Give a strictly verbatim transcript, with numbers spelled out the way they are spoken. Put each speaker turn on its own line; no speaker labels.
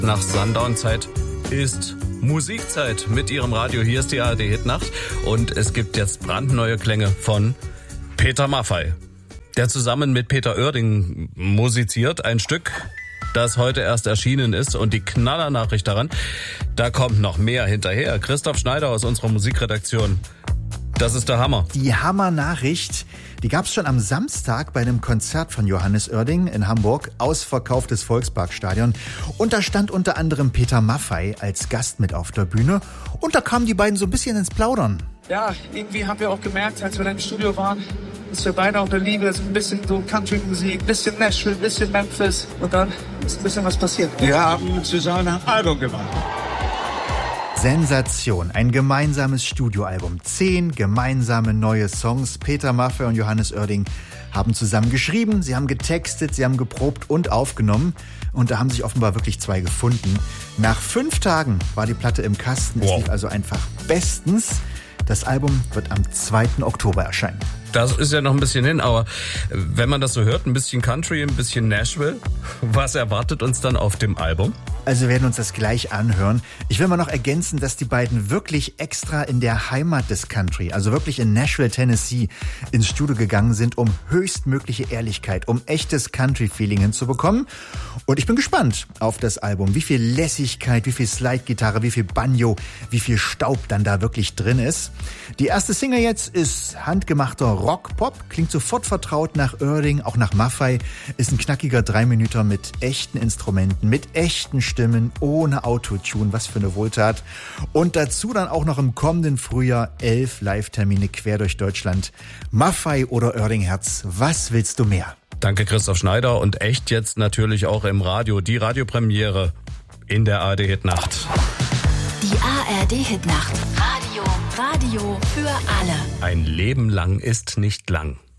Nach Sundown-Zeit ist Musikzeit mit Ihrem Radio. Hier ist die A R D Hitnacht und es gibt jetzt brandneue Klänge von Peter Maffay, der zusammen mit Peter Oerding musiziert. Ein Stück, das heute erst erschienen ist, und die Knallernachricht daran, da kommt noch mehr hinterher. Christoph Schneider aus unserer Musikredaktion. Das ist der Hammer.
Die Hammer-Nachricht, die gab es schon am Samstag bei einem Konzert von Johannes Oerding in Hamburg, ausverkauftes Volksparkstadion. Und da stand unter anderem Peter Maffay als Gast mit auf der Bühne. Und da kamen die beiden so ein bisschen ins Plaudern.
Ja, irgendwie haben wir auch gemerkt, als wir da im Studio waren, dass wir beide auch der Liebe, so ein bisschen so Country-Musik, ein bisschen Nashville, ein bisschen Memphis. Und dann ist ein bisschen was passiert.
Wir haben zusammen ein Album gemacht.
Sensation, ein gemeinsames Studioalbum. Zehn gemeinsame neue Songs. Peter Maffay und Johannes Oerding haben zusammen geschrieben, sie haben getextet, sie haben geprobt und aufgenommen. Und da haben sich offenbar wirklich zwei gefunden. Nach fünf Tagen war die Platte im Kasten. Es
wow.
lief also einfach bestens. Das Album wird am zweiten Oktober erscheinen.
Das ist ja noch ein bisschen hin, aber wenn man das so hört, ein bisschen Country, ein bisschen Nashville, was erwartet uns dann auf dem Album?
Also wir werden uns das gleich anhören. Ich will mal noch ergänzen, dass die beiden wirklich extra in der Heimat des Country, also wirklich in Nashville, Tennessee, ins Studio gegangen sind, um höchstmögliche Ehrlichkeit, um echtes Country-Feeling hinzubekommen. Und ich bin gespannt auf das Album, wie viel Lässigkeit, wie viel Slide-Gitarre, wie viel Banjo, wie viel Staub dann da wirklich drin ist. Die erste Single jetzt ist handgemachter Rock-Pop, klingt sofort vertraut nach Oerding, auch nach Maffay, ist ein knackiger Dreiminüter mit echten Instrumenten, mit echten Stimmen, ohne Autotune, was für eine Wohltat. Und dazu dann auch noch im kommenden Frühjahr elf Live-Termine quer durch Deutschland. Maffay oder Oerding Herz, was willst du mehr?
Danke Christoph Schneider, und echt jetzt natürlich auch im Radio, die Radiopremiere in der A R D Hitnacht.
Die A R D Hitnacht. Radio, Radio für alle.
Ein Leben lang ist nicht lang.